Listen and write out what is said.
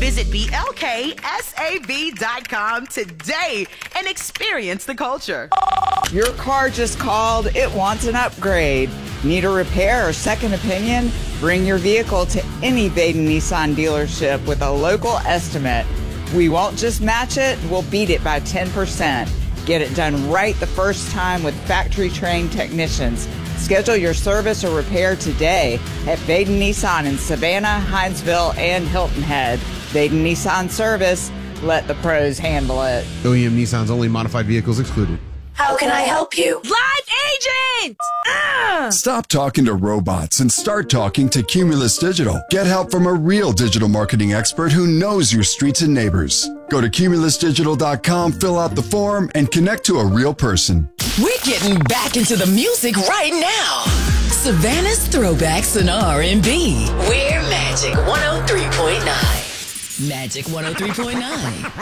Visit BLKSAV.com today and experience the culture. Your car just called. It wants an upgrade. Need a repair or second opinion? Bring your vehicle to any Baden Nissan dealership with a local estimate. We won't just match it, we'll beat it by 10%. Get it done right the first time with factory-trained technicians. Schedule your service or repair today at Baden Nissan in Savannah, Hinesville, and Hilton Head. Baden Nissan Service. Let the pros handle it. OEM Nissan's only modified vehicles excluded. How can I help you? Live agent! Stop talking to robots and start talking to Cumulus Digital. Get help from a real digital marketing expert who knows your streets and neighbors. Go to cumulusdigital.com, fill out the form, and connect to a real person. We're getting back into the music right now. Savannah's Throwbacks and R&B. We're Magic 103.9. Magic 103.9.